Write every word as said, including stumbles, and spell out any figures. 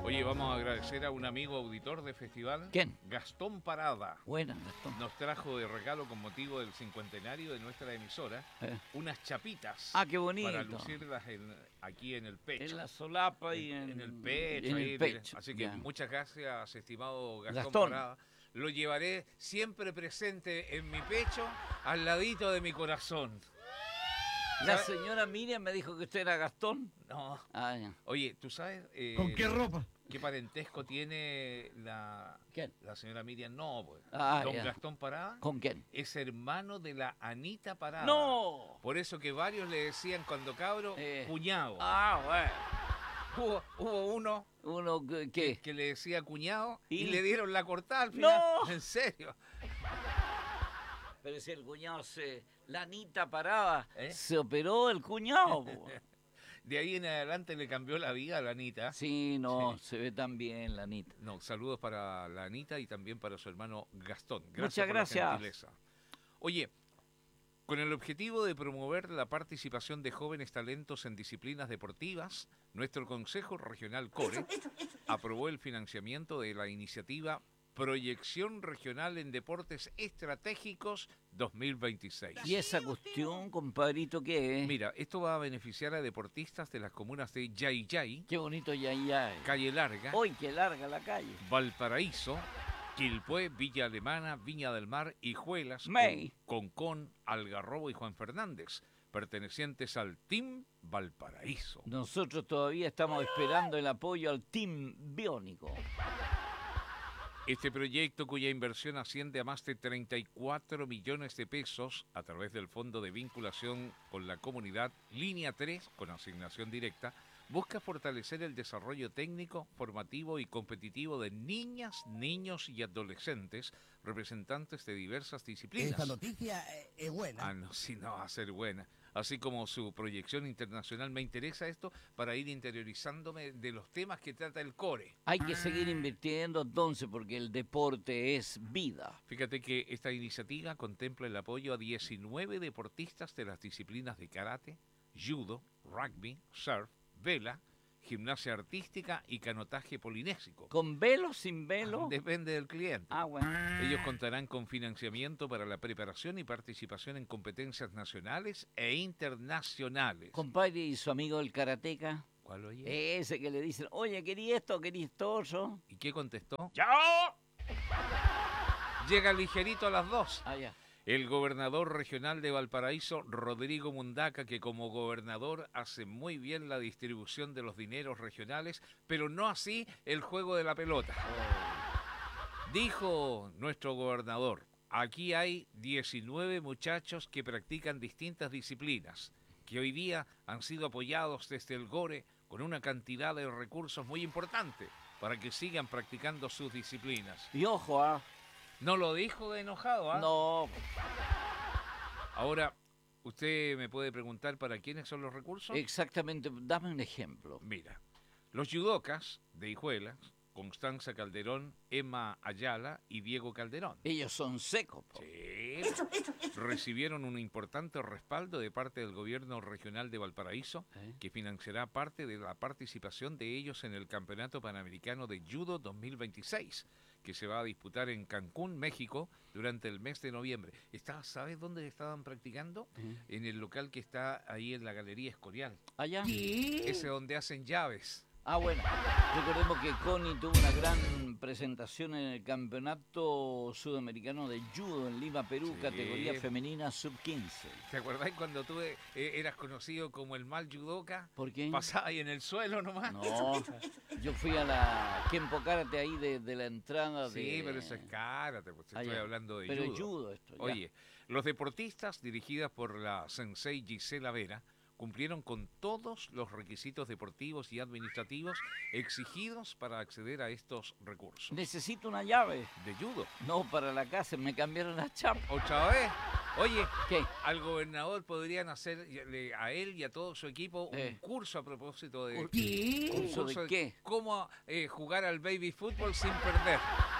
Oye, vamos a agradecer a un amigo auditor de festival. ¿Quién? Gastón Parada. Buena, Gastón. Nos trajo de regalo con motivo del cincuentenario de nuestra emisora Eh. unas chapitas. Ah, qué bonito. Para lucirlas en- aquí en el pecho. En la solapa y en, En el pecho. en ahí, el pecho. Así que ya. muchas gracias, estimado Gastón, Gastón. Parada. Lo llevaré siempre presente en mi pecho, al ladito de mi corazón. La ¿Sabe? señora Miriam me dijo que usted era Gastón. No. Ah, ya. Oye, ¿tú sabes eh, ¿Con qué ropa? qué parentesco tiene la, ¿Quién? la señora Miriam? No, pues. Ah, Don ya. Gastón Parada ¿Con quién? es hermano de la Anita Parada. ¡No! Por eso que varios le decían cuando cabro, Eh. cuñado. Ah, bueno. Hubo, hubo uno Uno, que- ¿qué? que le decía cuñado y, ¿Y? le dieron la cortada al final. ¡No! En serio. Pero si el cuñado se... La Anita Parada, ¿Eh? se operó el cuñado. po. De ahí en adelante le cambió la vida a la Anita. Sí, no, Sí. se ve tan bien la Anita. No, saludos para la Anita y también para su hermano Gastón. Gracias Muchas por la gracias. gentileza. Oye, con el objetivo de promover la participación de jóvenes talentos en disciplinas deportivas, nuestro Consejo Regional Core aprobó el financiamiento de la iniciativa Proyección Regional en Deportes Estratégicos dos mil veintiséis. ¿Y esa cuestión, compadrito, qué es? Mira, esto va a beneficiar a deportistas de las comunas de Yayay, Qué bonito ya, ya. Calle Larga, Hoy que larga la calle. Valparaíso, Quilpué, Villa Alemana, Viña del Mar, Hijuelas, May. Concón, Algarrobo y Juan Fernández, pertenecientes al Team Valparaíso. Nosotros todavía estamos esperando el apoyo al Team Biónico. Este proyecto, cuya inversión asciende a más de treinta y cuatro millones de pesos a través del Fondo de Vinculación con la Comunidad Línea tres, con asignación directa, busca fortalecer el desarrollo técnico, formativo y competitivo de niñas, niños y adolescentes representantes de diversas disciplinas. Esta noticia eh, es buena. Ah, no, sí, no va a ser buena. Así como su proyección internacional, me interesa esto para ir interiorizándome de los temas que trata el core. Hay que seguir invirtiendo entonces porque el deporte es vida. Fíjate que esta iniciativa contempla el apoyo a diecinueve deportistas de las disciplinas de karate, judo, rugby, surf, vela, gimnasia artística y canotaje polinésico. ¿Con velo, sin velo? Depende del cliente. Ah, bueno. Ellos contarán con financiamiento para la preparación y participación en competencias nacionales e internacionales. Compadre, ¿y su amigo el karateca? ¿Cuál oye? Ese que le dicen, oye, ¿querí esto, querí esto otro? ¿Y qué contestó? ¡Chao! Llega ligerito a las dos. Ah, ya. El gobernador regional de Valparaíso, Rodrigo Mundaca, que como gobernador hace muy bien la distribución de los dineros regionales, pero no así el juego de la pelota. Dijo nuestro gobernador, aquí hay diecinueve muchachos que practican distintas disciplinas, que hoy día han sido apoyados desde el GORE con una cantidad de recursos muy importante para que sigan practicando sus disciplinas. Y ojo, ¿ah? No lo dijo de enojado, ¿ah? No, Ahora, usted me puede preguntar para quiénes son los recursos. exactamente, dame un ejemplo. Mira, los yudocas de Hijuelas, Constanza Calderón, Emma Ayala y Diego Calderón. Ellos son secos, po. Sí. Recibieron un importante respaldo de parte del gobierno regional de Valparaíso, ¿Eh? que financiará parte de la participación de ellos en el Campeonato Panamericano de Judo dos mil veintiséis, que se va a disputar en Cancún, México, durante el mes de noviembre. Está, ¿sabes dónde estaban practicando? ¿Eh? En el local que está ahí en la Galería Escorial. Allá. Ese donde hacen llaves. Ah, bueno, recordemos que Connie tuvo una gran presentación en el Campeonato Sudamericano de Judo en Lima, Perú, Sí. categoría femenina sub quince. ¿Te acordás cuando tú eh, eras conocido como el mal judoka? ¿Por qué? Pasaba ahí en el suelo nomás. No, yo fui a la Kenpo Karate ahí de, de la entrada de... Sí, pero eso es karate, pues Ah, estoy ya. hablando de Pero judo. judo esto, ya. Oye, los deportistas dirigidas por la sensei Gisela Vera cumplieron con todos los requisitos deportivos y administrativos exigidos para acceder a estos recursos. Necesito una llave. De judo. No, para la casa, me cambiaron la chapa. Otra vez. Oye, ¿Qué? al gobernador podrían hacerle a él y a todo su equipo Eh. un curso a propósito de... ¿Curso de curso qué? Cómo eh, jugar al baby fútbol sin perder.